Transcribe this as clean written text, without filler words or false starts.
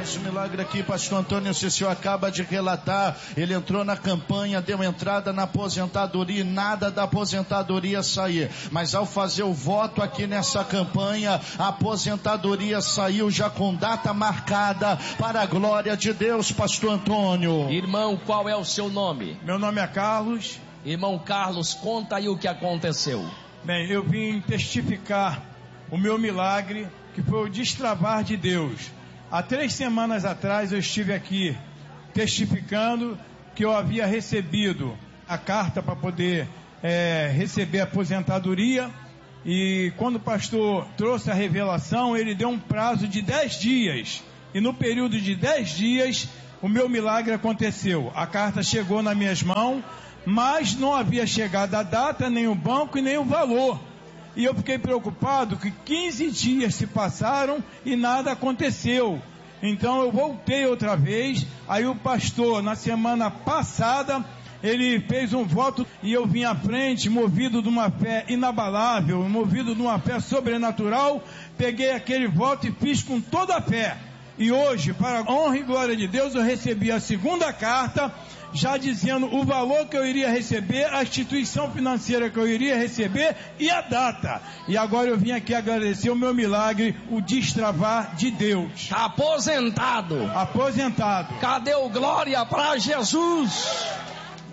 Mais um milagre aqui, pastor Antônio, o senhor acaba de relatar, ele entrou na campanha, deu entrada na aposentadoria e nada da aposentadoria sair, mas ao fazer o voto aqui nessa campanha, a aposentadoria saiu já com data marcada para a glória de Deus, pastor Antônio. Irmão, qual é o seu nome? Meu nome é Carlos. Irmão Carlos, conta aí o que aconteceu. Bem, eu vim testificar o meu milagre, que foi o destravar de Deus. Há 3 semanas atrás eu estive aqui testificando que eu havia recebido a carta para poder receber a aposentadoria, e quando o pastor trouxe a revelação, ele deu um prazo de 10 dias, e no período de 10 dias o meu milagre aconteceu. A carta chegou nas minhas mãos, mas não havia chegado a data, nem o banco e nem o valor. E eu fiquei preocupado que 15 dias se passaram e nada aconteceu. Então eu voltei outra vez. Aí o pastor, na semana passada, ele fez um voto e eu vim à frente, movido de uma fé inabalável, movido de uma fé sobrenatural. Peguei aquele voto e fiz com toda a fé. E hoje, para a honra e glória de Deus, eu recebi a segunda carta, já dizendo o valor que eu iria receber, a instituição financeira que eu iria receber e a data. E agora eu vim aqui agradecer o meu milagre, o destravar de Deus. Está aposentado. Aposentado. Cadê o glória para Jesus?